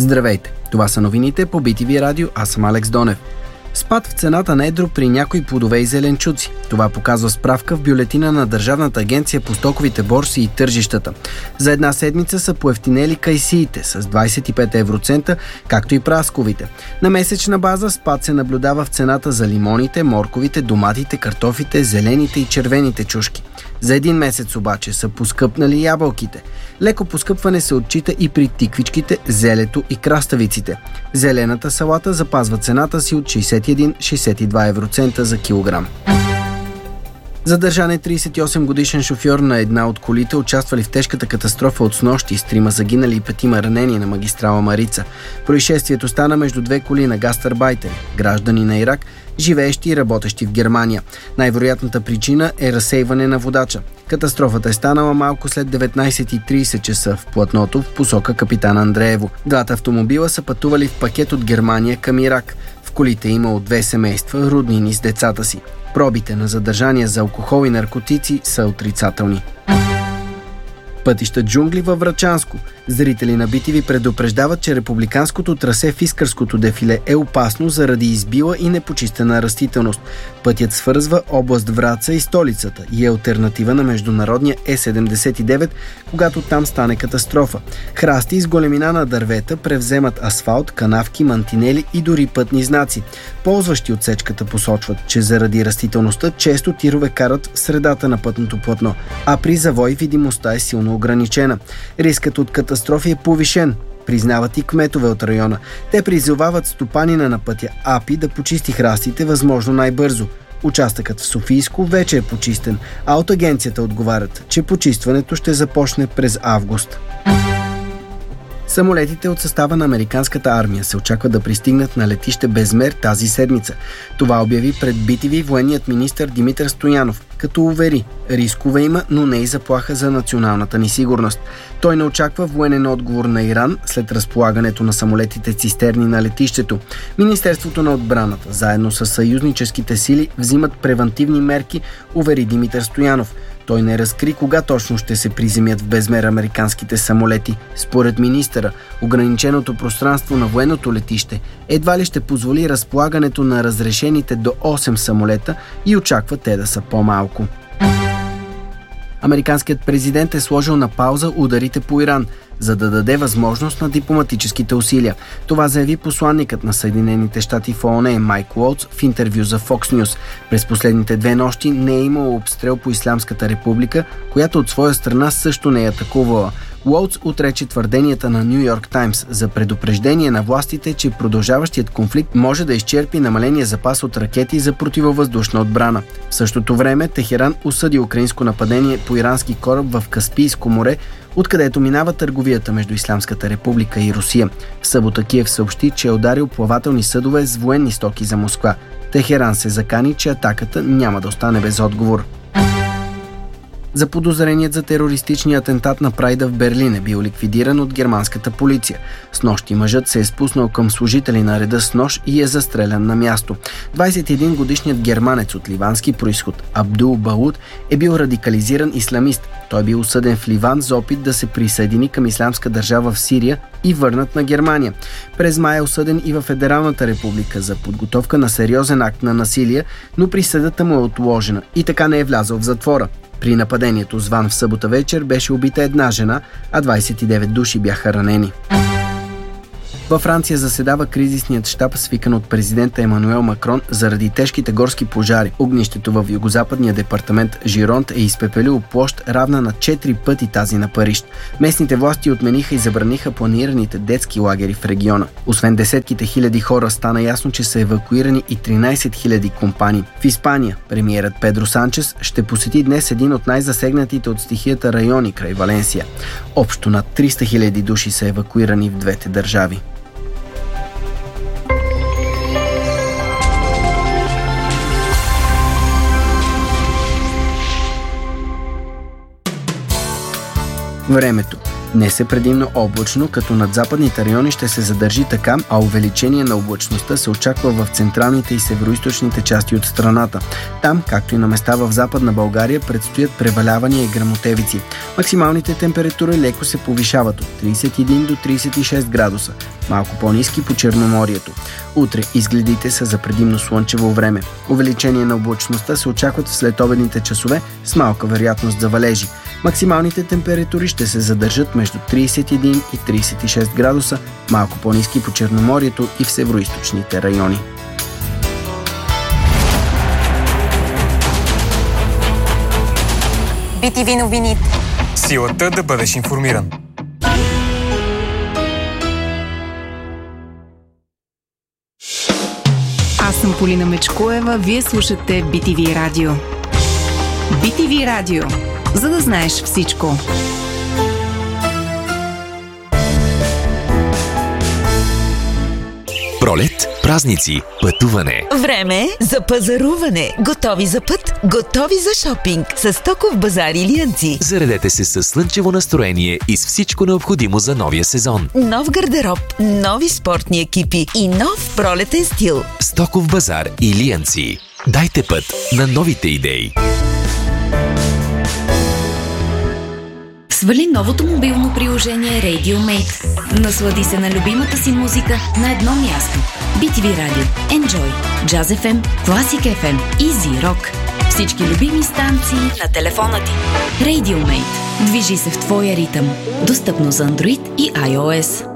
Здравейте! Това са новините по BTV Радио, аз съм Алекс Донев. Спад в цената на едро при някои плодове и зеленчуци. Това показва справка в бюлетина на Държавната агенция по стоковите борси и тържищата. За една седмица са поевтинели кайсиите с 25 евроцента, както и прасковите. На месечна база спад се наблюдава в цената за лимоните, морковите, доматите, картофите, зелените и червените чушки. За един месец обаче са поскъпнали ябълките. Леко поскъпване се отчита и при тиквичките, зелето и краставиците. Зелената салата запазва цената си от 61-62 евроцента за килограм. Задържан е 38-годишен шофьор на една от колите, участвали в тежката катастрофа от снощи с 3 загинали и 5 ранени на магистрала Марица. Происшествието стана между две коли на гастарбайтери, граждани на Ирак, живеещи и работещи в Германия. Най-вероятната причина е разсейване на водача. Катастрофата е станала малко след 19:30 часа в платното в посока Капитан Андреево. Двата автомобила са пътували в пакет от Германия към Ирак. В колите е имало 2 семейства, роднини с децата си. Пробите на задържания за алкохол и наркотици са отрицателни. Пътища джунгли във Врачанско. Зрители на BTV предупреждават, че републиканското трасе в Искърското дефиле е опасно заради избила и непочистена растителност. Пътят свързва област Враца и столицата и е алтернатива на международния Е79, когато там стане катастрофа. Храсти с големина на дървета превземат асфалт, канавки, мантинели и дори пътни знаци. Ползващи отсечката посочват, че заради растителността често тирове карат в средата на пътното платно, а при завой видимостта е силно ограничена. Рискът от катастрофи е повишен, признават и кметове от района. Те призовават стопанина на пътя АПИ да почисти храстите възможно най-бързо. Участъкът в Софийско вече е почистен, а от агенцията отговарят, че почистването ще започне през август. Самолетите от състава на американската армия се очаква да пристигнат на летище Безмер тази седмица. Това обяви пред BTV военният министър Димитър Стоянов, като увери, рискове има, но не и заплаха за националната ни сигурност. Той не очаква военен отговор на Иран след разполагането на самолетите цистерни на летището. Министерството на отбраната, заедно с съюзническите сили, взимат превантивни мерки, увери Димитър Стоянов. Той не разкри кога точно ще се приземят в Безмер американските самолети. Според министъра, ограниченото пространство на военното летище едва ли ще позволи разполагането на разрешените до 8 самолета и очаква те да са по-малко. Американският президент е сложил на пауза ударите по Иран, за да даде възможност на дипломатическите усилия. Това заяви посланникът на Съединените щати в ООН Майк Уолтс в интервю за Fox News. През последните 2 нощи не е имало обстрел по Ислямската република, която от своя страна също не е атакувала. Уолтс отрече твърденията на Ню Йорк Таймс за предупреждение на властите, че продължаващият конфликт може да изчерпи намаления запас от ракети за противовъздушна отбрана. В същото време Техеран осъди украинско нападение по ирански кораб в Каспийско море, откъдето минава търговията между Ислямската република и Русия. В събота Киев съобщи, че е ударил плавателни съдове с военни стоки за Москва. Техеран се закани, че атаката няма да остане без отговор. Заподозреният за терористичния атентат на Прайда в Берлин е бил ликвидиран от германската полиция. Снощи мъжът се е спуснал към служители на реда с нож и е застрелян на място. 21-годишният германец от ливански произход Абдул Бауд е бил радикализиран исламист. Той е бил осъден в Ливан за опит да се присъедини към Ислямска държава в Сирия и върнат на Германия. През май е осъден и във Федералната република за подготовка на сериозен акт на насилие, но присъдата му е отложена и така не е влязъл в затвора. При нападението с ван в събота вечер беше убита една жена, а 29 души бяха ранени. Във Франция заседава кризисният щаб, свикан от президента Емануел Макрон заради тежките горски пожари. Огнището в югозападния департамент Жиронт е изпепелило площ равна на 4 пъти тази на Париж. Местните власти отмениха и забраниха планираните детски лагери в региона. Освен десетките хиляди хора, стана ясно, че са евакуирани и 13 000 компании. В Испания премиерът Педро Санчес ще посети днес един от най-засегнатите от стихията райони край Валенсия. Общо над 300 000 души са евакуирани в двете държави. Времето. Днес е предимно облачно, като над западните райони ще се задържи така, а увеличение на облачността се очаква в централните и североизточните части от страната. Там, както и на места в Западна България, предстоят превалявания и гръмотевици. Максималните температури леко се повишават от 31 до 36 градуса, малко по-ниски по Черноморието. Утре изгледите са за предимно слънчево време. Увеличение на облачността се очакват в следобедните часове с малка вероятност за валежи. Максималните температури ще се задържат между 31 и 36 градуса, малко по-ниски по Черноморието и в североизточните райони. BTV новините. Силата да бъдеш информиран. Аз съм Полина Мечкоева, вие слушате BTV Радио. BTV Радио, за да знаеш всичко. Пролет, празници, пътуване. Време за пазаруване. Готови за път, готови за шопинг. С Стоков базар Илиянци. Заредете се със слънчево настроение и с всичко необходимо за новия сезон. Нов гардероб, нови спортни екипи и нов пролетен стил. Стоков базар Илиянци. Дайте път на новите идеи. Свали новото мобилно приложение RadioMate. Наслади се на любимата си музика на едно място. BTV Radio, Enjoy, Jazz FM, Classic FM, Easy Rock. Всички любими станции на телефона ти. RadioMate. Движи се в твоя ритъм. Достъпно за Android и iOS.